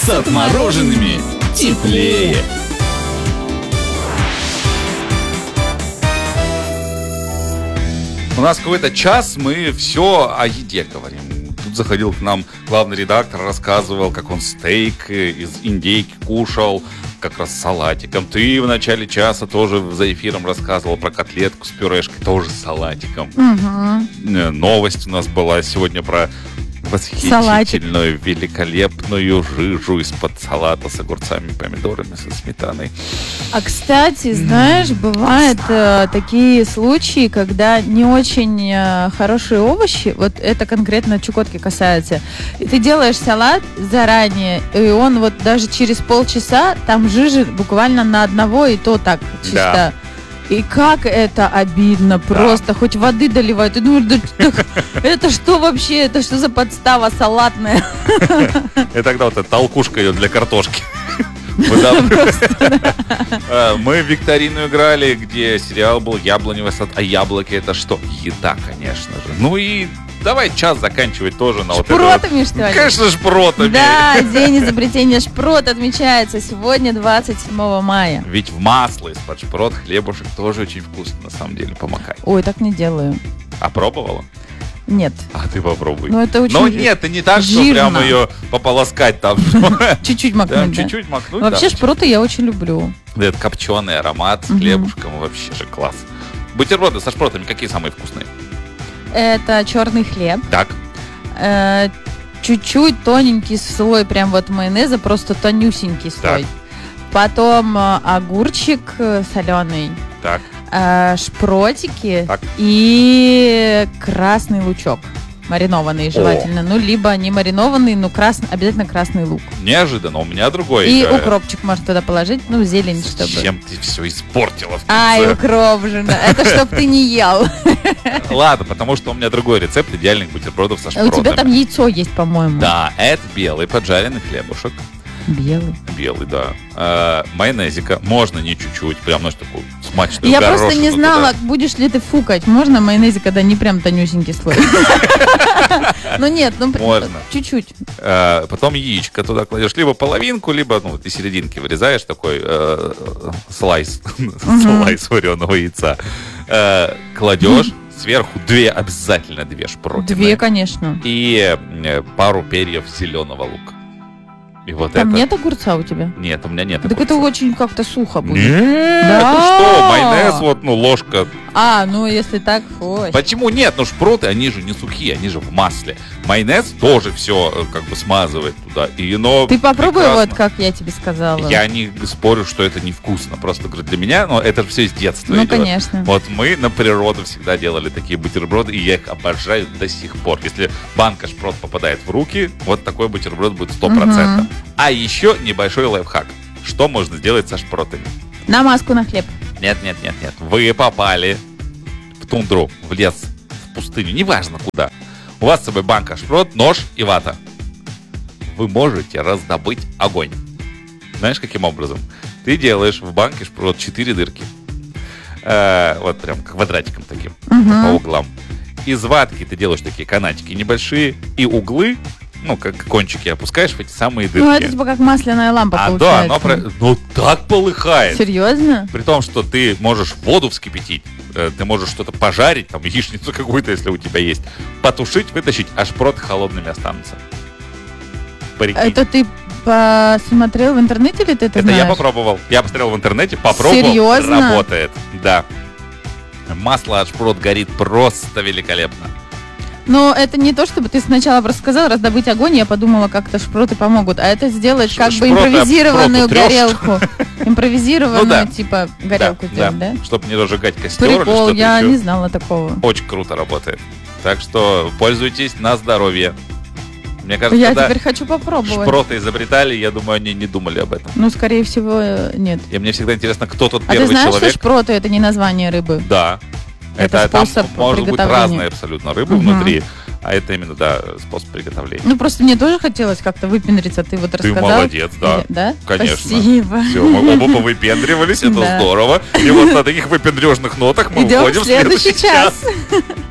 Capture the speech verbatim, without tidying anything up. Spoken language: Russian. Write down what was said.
С отмороженными теплее. У нас какой-то час мы все о еде говорим. Тут заходил к нам главный редактор, рассказывал, как он стейк из индейки кушал, как раз с салатиком. Ты в начале часа тоже за эфиром рассказывал про котлетку с пюрешкой, тоже с салатиком. Угу. Новость у нас была сегодня про восхитительную, салатик. Великолепную жижу из-под салата с огурцами, помидорами, со сметаной. А, кстати, знаешь, бывают э, такие случаи, когда не очень э, хорошие овощи, вот это конкретно Чукотки касается, и ты делаешь салат заранее, и он вот даже через полчаса, там жижи буквально на одного, и то так чисто. Да. И как это обидно, просто, да. Хоть воды доливают. И думаешь, да, да, это что вообще, это что за подстава салатная? И тогда вот эта толкушка идет для картошки. Мы в викторину играли, где сериал был «Яблоневый сад». А яблоки это что? Еда, конечно же. Ну и давай час заканчивать тоже на вот это. Шпротами, что ли? Конечно, шпротами. Да, день изобретения шпрот отмечается сегодня, двадцать седьмого мая. Ведь в масло из-под шпрот хлебушек тоже очень вкусно, на самом деле, помакай. Ой, так не делаю. А пробовала? Нет. А ты попробуй. Ну, это очень Но нет, ты не так, жирно. Что прямо ее пополоскать там. Чуть-чуть макнуть, да? Чуть-чуть макнуть, вообще шпроты я очень люблю. Этот копченый аромат с хлебушком, вообще же класс. Бутерброды со шпротами какие самые вкусные? Это черный хлеб. Так. Э, чуть-чуть тоненький слой прям вот майонеза, просто тонюсенький слой. Так. Потом э, огурчик соленый. Так. Э, шпротики. Так. И красный лучок. Маринованный желательно. О. Ну, либо не маринованный, но красный, обязательно красный лук. Неожиданно, у меня другой. И э... укропчик можно туда положить, ну, зелень, чтобы... Зачем ты все испортила в конце? Ай, укроп же, это чтоб ты не ел. Ладно, потому что у меня другой рецепт идеальных бутербродов со шпротами. У тебя там яйцо есть, по-моему. Да, это белый поджаренный хлебушек. Белый. Белый, да. Э, майонезика. Можно не чуть-чуть, прям, ну, такую смачную Я горошину просто не знала, туда. Будешь ли ты фукать. Можно майонезика, да, не прям тонюсенький слой. Ну нет, ну можно. Чуть-чуть. Потом яичко туда кладешь. Либо половинку, либо, ну, ты серединки вырезаешь, такой слайс. Слайс вареного яйца. Кладешь. Сверху две, обязательно две шпротины. Две, конечно. И пару перьев зеленого лука. И вот Там это... нет огурца у тебя? Нет, у меня нет так огурца. Это очень как-то сухо будет. Нет, да. это что? Майонез, вот, ну, ложка. А, ну, если так, фу. Почему нет? Ну, шпроты, они же не сухие, они же в масле. Майонез тоже все как бы смазывает туда. И, но ты попробуй прекрасно. Вот, как я тебе сказала. Я не спорю, что это невкусно. Просто, говорю, для меня, ну, это же все с детства Ну, идет. конечно. Вот мы на природу всегда делали такие бутерброды, и я их обожаю до сих пор. Если банка шпрот попадает в руки, вот такой бутерброд будет сто процентов. Угу. А еще небольшой лайфхак. Что можно сделать со шпротами? Намазку на хлеб. Нет, нет, нет, нет. Вы попали в тундру, в лес, в пустыню, неважно куда. У вас с собой банка шпрот, нож и вата. Вы можете раздобыть огонь. Знаешь, каким образом? Ты делаешь в банке шпрот четыре дырки. Э, вот прям квадратиком таким, угу. По углам. Из ватки ты делаешь такие канатики небольшие, и углы, ну, как кончики опускаешь в эти самые дырки. Ну, это типа как масляная лампа а, получается. Да, но ну, так полыхает. Серьезно? При том, что ты можешь воду вскипятить, ты можешь что-то пожарить, там, яичницу какую-то, если у тебя есть, потушить, вытащить, а шпроты холодными останутся. Прикинь. Это ты посмотрел в интернете или ты это Это знаешь? я попробовал. Я посмотрел в интернете, попробовал. Серьезно? Работает, да. Масло от шпрот горит просто великолепно. Но это не то, чтобы ты сначала просто сказал раздобыть огонь, я подумала, как-то шпроты помогут. А это сделать Ш- как бы импровизированную горелку. Импровизированную, типа, горелку сделать, да? Чтобы не разжигать костер или что-то еще. Я не знала такого. Очень круто работает. Так что пользуйтесь на здоровье. Мне кажется, я когда теперь хочу попробовать. Шпроты изобретали, я думаю, они не думали об этом. Ну, скорее всего, нет. И мне всегда интересно, кто тот а первый человек. А ты знаешь, человек... что шпроты — это не название рыбы? Да. Это, это способ там может быть разные абсолютно рыбы угу. внутри, а это именно, да, способ приготовления. Ну, просто мне тоже хотелось как-то выпендриться, ты вот ты рассказал. Ты молодец, да. Да? Конечно. Спасибо. Все, мы оба повыпендривались, это здорово. И вот на таких выпендрежных нотах мы уходим в следующий час.